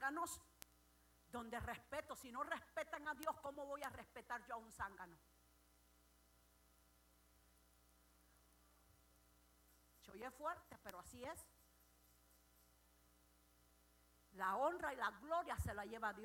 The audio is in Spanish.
zánganos donde respeto. Si no respetan a Dios, ¿cómo voy a respetar yo a un zángano? Se oye fuerte, pero así es. La honra y la gloria se la lleva a Dios.